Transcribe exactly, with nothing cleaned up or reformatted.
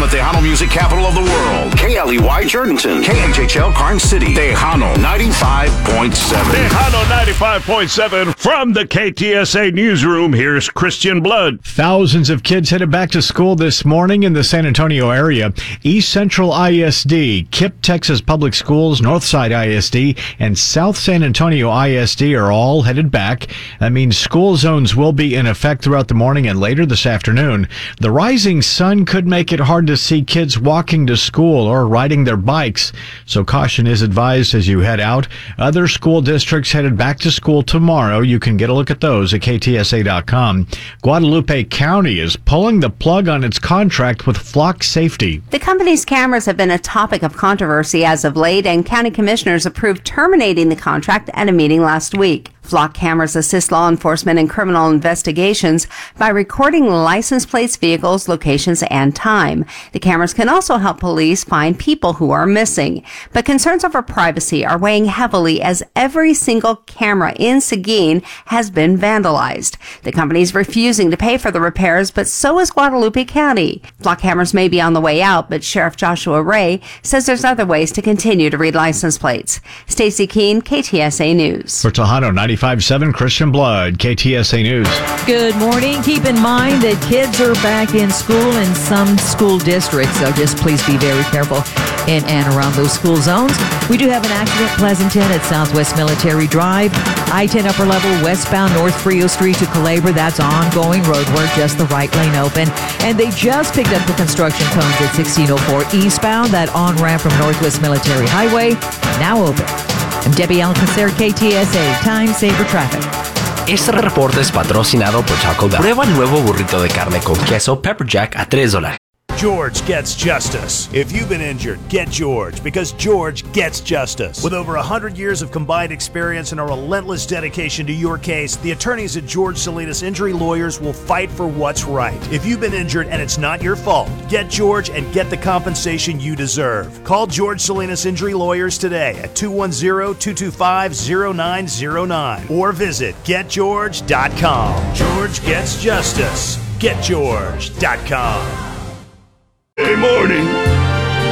Tejano music capital of the world. K L E Y Jordanton. K H H L Karnes City. Tejano ninety-five point seven. Tejano ninety-five point seven from the K T S A newsroom. Here's Christian Blood. Thousands of kids headed back to school this morning in the San Antonio area. East Central I S D, Kipp, Texas Public Schools, Northside I S D, and South San Antonio I S D are all headed back. That means school zones will be in effect throughout the morning and later this afternoon. The rising sun could make it hard to see kids walking to school or riding their bikes, so caution is advised as you head out. Other school districts headed back to school tomorrow. You can get a look at those at K T S A dot com. Guadalupe County is pulling the plug on its contract with Flock Safety. The company's cameras have been a topic of controversy as of late, and county commissioners approved terminating the contract at a meeting last week. Flock cameras assist law enforcement in criminal investigations by recording license plates, vehicles, locations, and time. The cameras can also help police find people who are missing. But concerns over privacy are weighing heavily as every single camera in Seguin has been vandalized. The company is refusing to pay for the repairs, but so is Guadalupe County. Flock cameras may be on the way out, but Sheriff Joshua Ray says there's other ways to continue to read license plates. Stacey Keene, K T S A News. For Tejano ninety-five point seven, Christian Blood, K T S A News. Good morning. Keep in mind that kids are back in school in some school districts, so just please be very careful in and around those school zones. We do have an accident, Pleasanton at Southwest Military Drive. I ten upper level westbound North Frio Street to Culebra. That's ongoing road work, just the right lane open. And they just picked up the construction cones at sixteen oh four eastbound. That on-ramp from Northwest Military Highway, now open. I'm Debbie Alcacer, K T S A, Time Saver Traffic. Este reporte es patrocinado por Taco Bell. Prueba el nuevo burrito de carne con queso Pepper Jack a tres dólares. George gets justice. If you've been injured, get George, because George gets justice. With over one hundred years of combined experience and a relentless dedication to your case, the attorneys at George Salinas Injury Lawyers will fight for what's right. If you've been injured and it's not your fault, get George and get the compensation you deserve. Call George Salinas Injury Lawyers today at two one zero, two two five, zero nine zero nine or visit get george dot com. George gets justice. get george dot com. Hey, morning.